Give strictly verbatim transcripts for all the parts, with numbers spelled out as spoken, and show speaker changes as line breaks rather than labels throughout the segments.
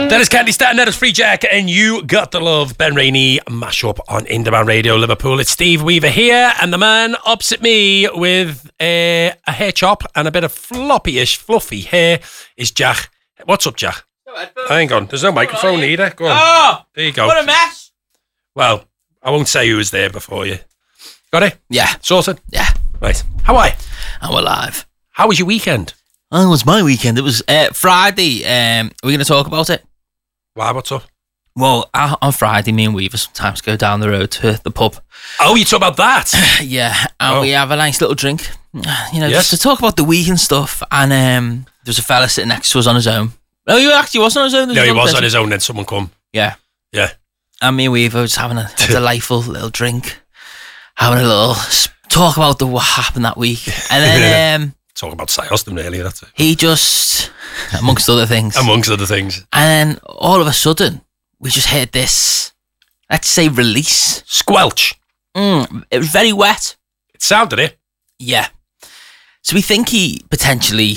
That is Candy Stat, and that is Free Jack, and You Got the Love. Ben Rainey, mashup on In Demand Radio Liverpool. It's Steve Weaver here, and the man opposite me with a, a hair chop and a bit of floppy-ish, fluffy hair is Jack. What's up, Jack? Hang on, there's no microphone either. Go on.
Oh,
there you go.
What a mess.
Well, I won't say who was there before you. Got it?
Yeah.
Sorted?
Yeah.
Right. How are you?
I'm alive.
How was your weekend?
Oh, it was my weekend. It was uh, Friday. Um, are we going to talk about it?
Why, what's up?
Well, uh, on Friday, me and Weaver sometimes go down the road to the pub.
Oh, you talk about that?
Yeah, and
Oh.
we have a nice little drink, you know,
Yes.
just to talk about the week and stuff. And um, there was a fella sitting next to us on his own. Oh, he actually wasn't on his own. There
No, he
another
was
person.
on his own, then someone come.
Yeah.
Yeah.
And me and Weaver were just having a, a delightful little drink, having a little s- talk about the what happened that week. And then um,
Talk about Sioston, really, that's it.
he just, amongst other things,
Amongst other things.
and then all of a sudden, we just heard this, let's say, release.
Squelch.
Mm, it was very wet.
It sounded it.
Yeah. So we think he potentially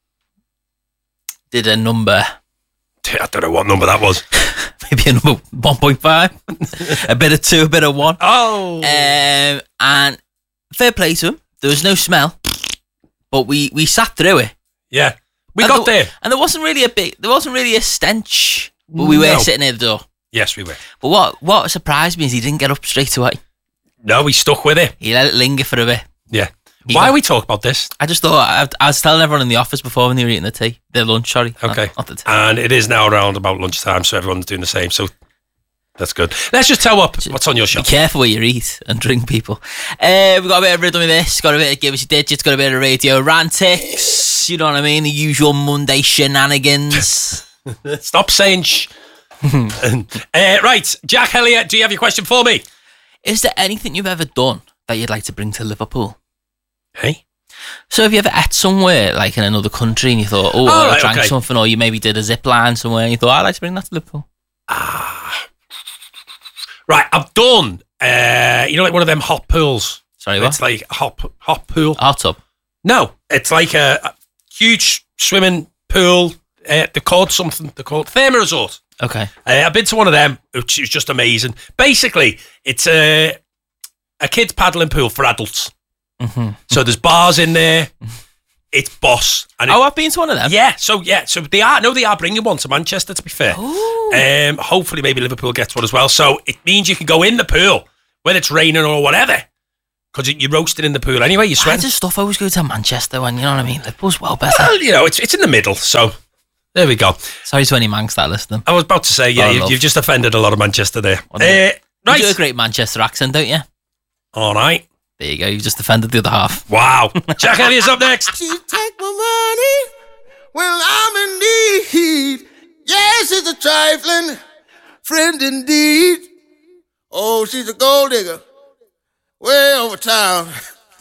did a number,
I don't know what number that was.
maybe a number one point five, a bit of two, a bit of one.
Oh.
Um, and fair play to him. There was no smell, but we, we sat through it.
Yeah. We
And
got
there,
there.
and there wasn't really a big, there wasn't really a stench, but we were
No.
sitting near the door.
Yes, we were.
But what what surprised me is he didn't get up straight away.
No, we stuck with it.
He let it linger for a bit.
Yeah.
He
Why
got-
we talk about this?
I just thought I, I was telling everyone in the office before when they were eating the tea, their lunch. Sorry, not-
Okay.
not the tea.
And it is now around about lunchtime, so everyone's doing the same. So that's good. Let's just tell what, what's on your
Be
shop.
careful what you eat and drink, people. Uh, we've got a bit of rhythm with this, got a bit of give us your digits, got a bit of radio rantics, you know what I mean? The usual Monday shenanigans.
Stop saying shh. uh, right, Jack Elliott, do you have your question for me?
Is there anything you've ever done that you'd like to bring to Liverpool?
Hey?
So have you ever ate somewhere, like in another country, and you thought, oh,
Oh,
I
right,
drank
okay.
something, or you maybe did a zip line somewhere, and you thought, I'd like to bring that to Liverpool?
Right, I've done, uh, you know, like one of them hot pools.
Sorry, what?
It's like a hot, hot pool.
Hot tub.
No, it's like a, a huge swimming pool. Uh, they're called something. They're called Therma Resort.
Okay.
Uh, I've been to one of them, which was just amazing. Basically, it's a a kids paddling pool for adults.
Mm-hmm.
So there's bars in there. It's boss. And it,
Oh, I've been to one of them.
yeah. So yeah. So they are. No, they are bringing one to Manchester. To be fair,
Ooh.
um, hopefully maybe Liverpool gets one as well. So it means you can go in the pool when it's raining or whatever, because you're roasting in the pool anyway. You
Why
sweat.
does stuff always go to Manchester when, you know what I mean? Liverpool's well better.
Well, you know, it's it's in the middle. So there we go.
Sorry to any Manx that listening.
I was about to say, yeah,
Oh,
you,
love.
you've just offended a lot of Manchester there.
What is it?
Uh,
You do a
right.
great Manchester accent, don't you?
All right.
There you go. You just offended the other half.
Wow. Jack Elliott's up next.
She take my money when I'm in need. Yes, it's a trifling friend indeed. Oh, she's a gold digger way over town.